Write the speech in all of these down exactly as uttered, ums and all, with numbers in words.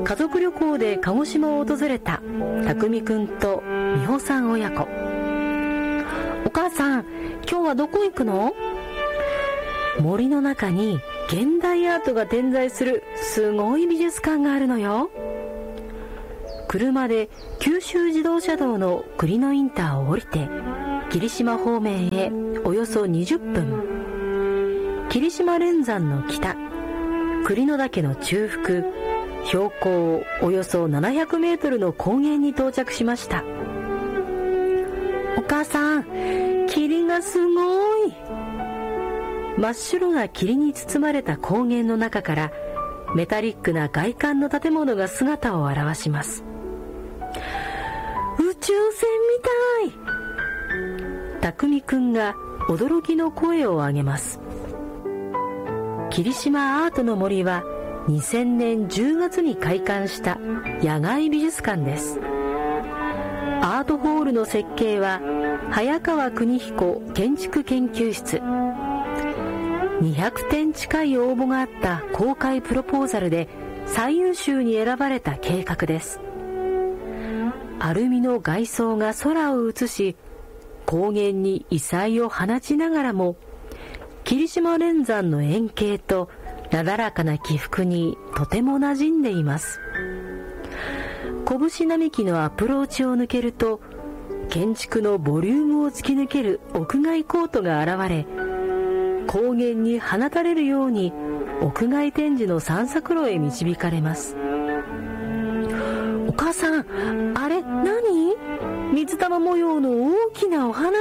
家族旅行で鹿児島を訪れた匠くんと美穂さん親子。お母さん、今日はどこ行くの？森の中に現代アートが点在するすごい美術館があるのよ。車で九州自動車道の栗野インターを降りて霧島方面へおよそにじゅっぷん、霧島連山の北、栗野岳の中腹、標高およそななひゃくメートルの高原に到着しました。お母さん、霧がすごい。真っ白な霧に包まれた高原の中からメタリックな外観の建物が姿を現します。宇宙船みたい。匠くんが驚きの声を上げます。霧島アートの森はにせんねんじゅうがつに開館した野外美術館です。アートホールの設計は早川邦彦建築研究室。にひゃくてん近い応募があった公開プロポーザルで最優秀に選ばれた計画です。アルミの外装が空を映し、高原に異彩を放ちながらも霧島連山の円形となだらかな起伏にとても馴染んでいます。拳並木のアプローチを抜けると建築のボリュームを突き抜ける屋外コートが現れ、高原に放たれるように屋外展示の散策路へ導かれます。お母さん、あれ何？水玉模様の大きなお花。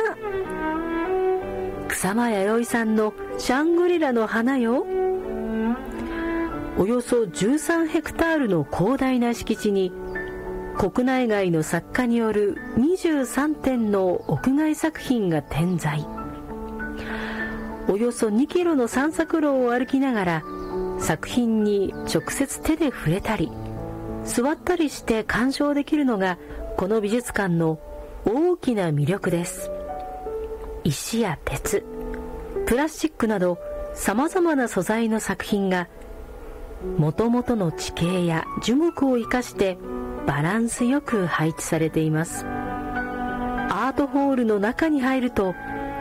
草間彌生さんのシャングリラの花よ。およそじゅうさんヘクタールの広大な敷地に国内外の作家によるにじゅうさんてんの屋外作品が点在。およそにキロの散策路を歩きながら作品に直接手で触れたり座ったりして鑑賞できるのがこの美術館の大きな魅力です。石や鉄、プラスチックなどさまざまな素材の作品がもともとの地形や樹木を生かしてバランスよく配置されています。アートホールの中に入ると、うわ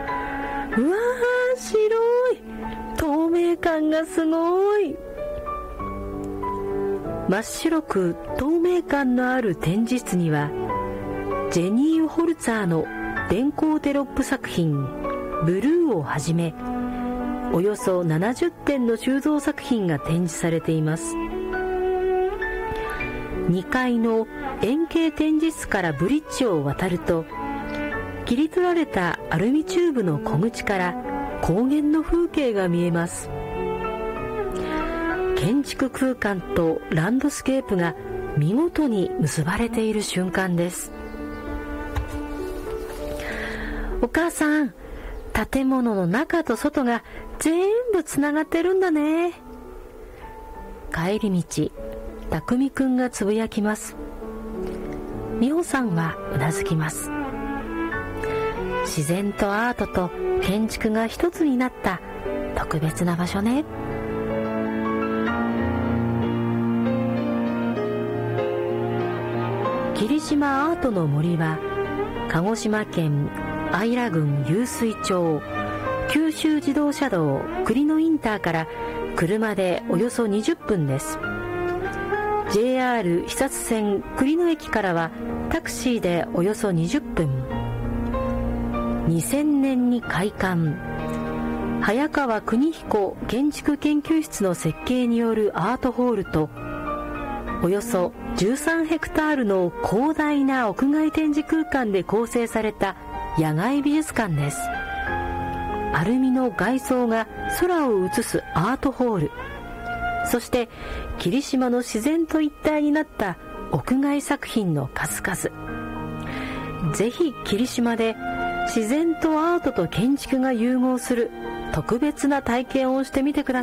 ー、白い、透明感がすごい。真っ白く透明感のある展示室にはジェニー・ホルツァーの電光テロップ作品ブルーをはじめおよそななじゅってんの収蔵作品が展示されています。にかいの円形展示室からブリッジを渡ると切り取られたアルミチューブの小口から高原の風景が見えます。建築空間とランドスケープが見事に結ばれている瞬間です。お母さん、建物の中と外が全部つながってるんだね。帰り道、匠くんがつぶやきます。美穂さんはうなずきます。自然とアートと建築が一つになった特別な場所ね。霧島アートの森は鹿児島県姶良郡湧水町九州自動車道栗野インターから車でおよそにじゅっぷんです。 ジェイアール 肥薩線栗野駅からはタクシーでおよそにじゅっぷん。にせんねんに開館、早川邦彦建築研究室の設計によるアートホールとおよそじゅうさんヘクタールの広大な屋外展示空間で構成された野外美術館です。アルミの外装が空を映すアートホール、そして霧島の自然と一体になった屋外作品の数々。ぜひ霧島で自然とアートと建築が融合する特別な体験をしてみてくだ